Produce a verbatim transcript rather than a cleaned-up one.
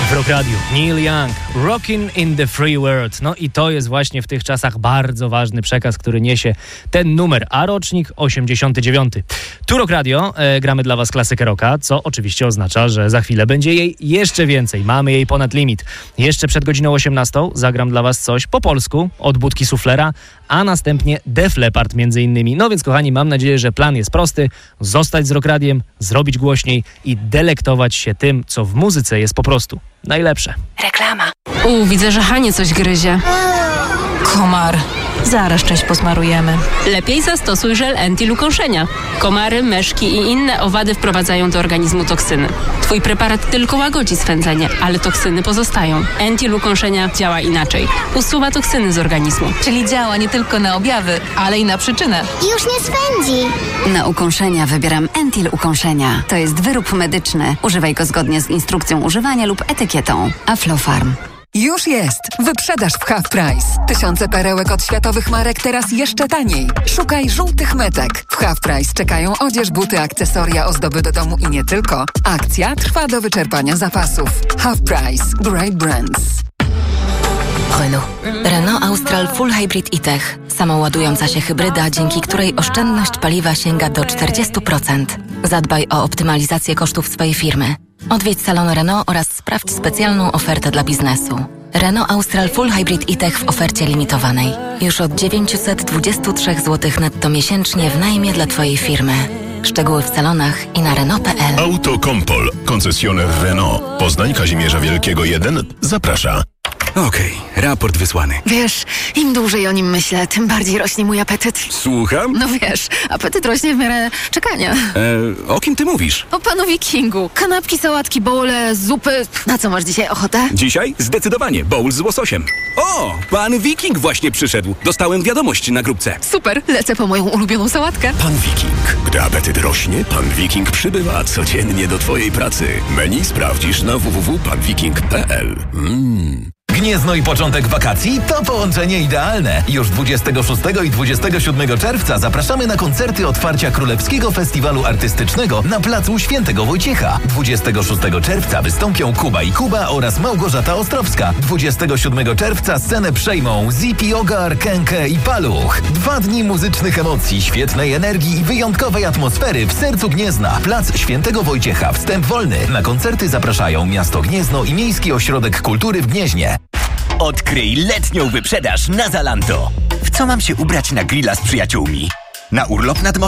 w Rock Radio. Neil Young, Rockin' in the Free World. No i to jest właśnie w tych czasach bardzo ważny przekaz, który niesie ten numer, a rocznik osiemdziesiąty dziewiąty. Tu Rock Radio, e, gramy dla was klasykę rocka, co oczywiście oznacza, że za chwilę będzie jej jeszcze więcej. Mamy jej ponad limit. Jeszcze przed godziną osiemnastą zagram dla was coś po polsku od Budki Suflera, a następnie Def Leppard między innymi. No więc kochani, mam nadzieję, że plan jest prosty. Zostać z Rock Radiem, zrobić głośniej i delektować się tym, co w muzyce jest po prostu najlepsze. Reklama. U, widzę, że Hanie coś gryzie. Komar. Zaraz część posmarujemy. Lepiej zastosuj żel Entil ukąszenia. Komary, myszki i inne owady wprowadzają do organizmu toksyny. Twój preparat tylko łagodzi swędzenie, ale toksyny pozostają. Entil ukąszenia działa inaczej. Usuwa toksyny z organizmu. Czyli działa nie tylko na objawy, ale i na przyczynę. Już nie swędzi. Na ukąszenia wybieram Entil ukąszenia. To jest wyrób medyczny. Używaj go zgodnie z instrukcją używania lub etykietą. Aflofarm. Już jest! Wyprzedaż w Half Price. Tysiące perełek od światowych marek teraz jeszcze taniej. Szukaj żółtych metek. W Half Price czekają odzież, buty, akcesoria, ozdoby do domu i nie tylko. Akcja trwa do wyczerpania zapasów. Half Price. Great brands. Renault. Renault Austral Full Hybrid e-Tech. Samoładująca się hybryda, dzięki której oszczędność paliwa sięga do czterdzieści procent. Zadbaj o optymalizację kosztów swojej firmy. Odwiedź salon Renault oraz sprawdź specjalną ofertę dla biznesu. Renault Austral Full Hybrid e-Tech w ofercie limitowanej. Już od dziewięćset dwadzieścia trzy złotych netto miesięcznie w najmie dla Twojej firmy. Szczegóły w salonach i na Renault kropka p l. Autokompol, koncesjoner Renault. Poznań Kazimierza Wielkiego jeden zaprasza. Okej, okay, raport wysłany. Wiesz, im dłużej o nim myślę, tym bardziej rośnie mój apetyt. Słucham? No wiesz, apetyt rośnie w miarę czekania. E, o kim ty mówisz? O panu Wikingu. Kanapki, sałatki, bowle, zupy. Na co masz dzisiaj ochotę? Dzisiaj zdecydowanie bowl z łososiem. O, pan Wiking właśnie przyszedł. Dostałem wiadomość na grupce. Super, lecę po moją ulubioną sałatkę. Pan Wiking. Gdy apetyt rośnie, pan Wiking przybywa codziennie do twojej pracy. Menu sprawdzisz na w w w kropka pan wiking kropka p l. Mmm. Gniezno i początek wakacji to połączenie idealne. Już dwudziestego szóstego i dwudziestego siódmego czerwca zapraszamy na koncerty otwarcia Królewskiego Festiwalu Artystycznego na placu Świętego Wojciecha. dwudziestego szóstego czerwca wystąpią Kuba i Kuba oraz Małgorzata Ostrowska. dwudziestego siódmego czerwca scenę przejmą Zipi, Ogar, Kenke i Paluch. Dwa dni muzycznych emocji, świetnej energii i wyjątkowej atmosfery w sercu Gniezna. Plac Świętego Wojciecha. Wstęp wolny. Na koncerty zapraszają Miasto Gniezno i Miejski Ośrodek Kultury w Gnieźnie. Odkryj letnią wyprzedaż na Zalando. W co mam się ubrać na grilla z przyjaciółmi? Na urlop nad morzem?